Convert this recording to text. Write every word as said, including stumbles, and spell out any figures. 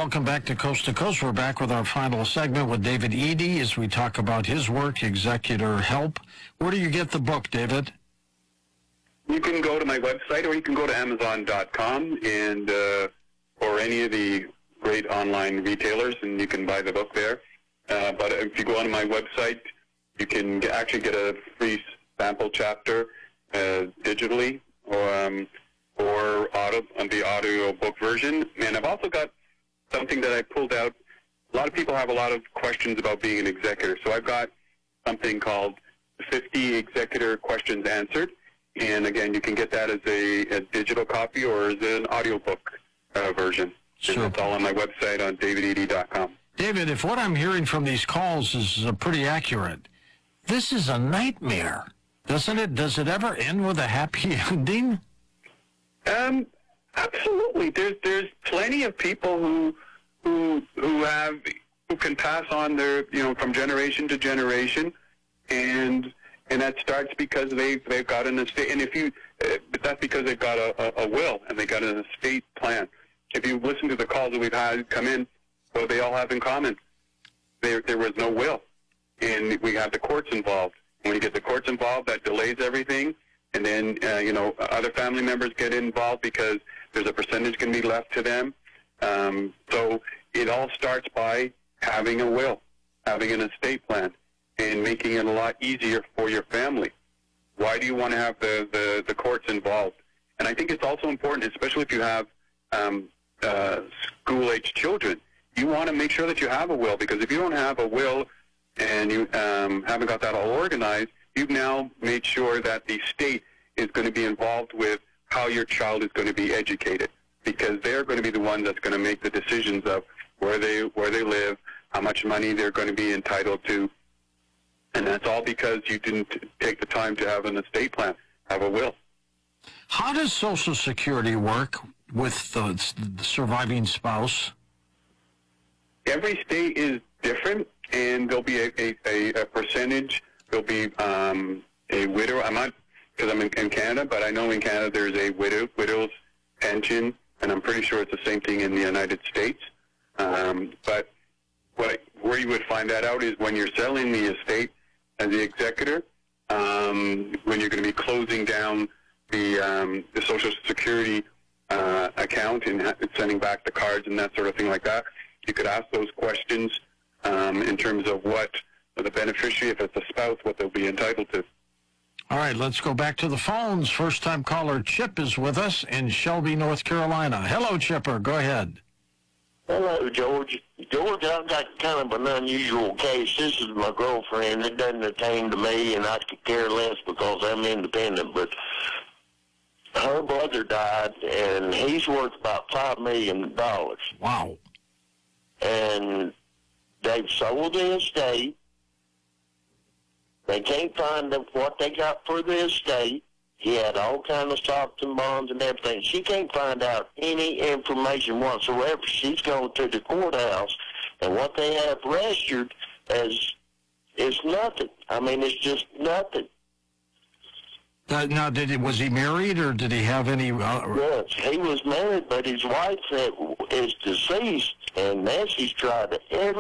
welcome back to Coast to Coast. We're back with our final segment with David Eady as we talk about his work, Executor Help. Where do you get the book, David? You can go to my website, or you can go to Amazon dot com and uh, or any of the great online retailers, and you can buy the book there. Uh, but if you go on my website, you can get, actually get a free sample chapter uh, digitally, or um, or audio, on the audio book version. And I've also got something that I pulled out. A lot of people have a lot of questions about being an executor, so I've got something called fifty Executor Questions Answered. And again, you can get that as a, a digital copy or as an audiobook uh, version. Sure. It's all on my website on david eady dot com. David, if what I'm hearing from these calls is uh, pretty accurate, this is a nightmare, doesn't it? Does it ever end with a happy ending? Um, absolutely. There's there's plenty of people who who who have who can pass on their you know from generation to generation, and and that starts because they've they've got an estate. And if you uh, that's because they've got a, a, a will and they got an estate plan. If you listen to the calls that we've had come in, what they all have in common, there there was no will, and we have the courts involved. When you get the courts involved, that delays everything. And then, uh, you know, other family members get involved because there's a percentage can be left to them. Um, so it all starts by having a will, having an estate plan, and making it a lot easier for your family. Why do you want to have the, the, the courts involved? And I think it's also important, especially if you have um, uh, school-age children, you want to make sure that you have a will, because if you don't have a will and you um, haven't got that all organized, you've now made sure that the state is going to be involved with how your child is going to be educated, because they're going to be the one that's going to make the decisions of where they where they live, how much money they're going to be entitled to, and that's all because you didn't take the time to have an estate plan, have a will. How does Social Security work with the, the surviving spouse? Every state is different, and there'll be a, a, a percentage. There'll be um, a widow. I'm not, because I'm in, in Canada, but I know in Canada there's a widow, widow's pension, and I'm pretty sure it's the same thing in the United States. Um, but what, where you would find that out is when you're selling the estate as the executor, um, when you're going to be closing down the, um, the Social Security uh, account and ha- sending back the cards and that sort of thing like that. You could ask those questions um, in terms of what the beneficiary, if it's a spouse, what they'll be entitled to. All right, let's go back to the phones. First-time caller Chip is with us in Shelby, North Carolina. Hello, Chipper. Go ahead. Hello, George. George, I've got kind of an unusual case. This is my girlfriend. It doesn't pertain to me, and I could care less because I'm independent. But her brother died, and he's worth about five million dollars. Wow. And they've sold the estate. They can't find what they got for the estate. He had all kinds of stocks and bonds and everything. She can't find out any information whatsoever. She's going to the courthouse, and what they have registered as is nothing. I mean, it's just nothing. Uh, now, did he, was he married, or did he have any... Uh, yes, he was married, but his wife is deceased, and Nancy's tried to every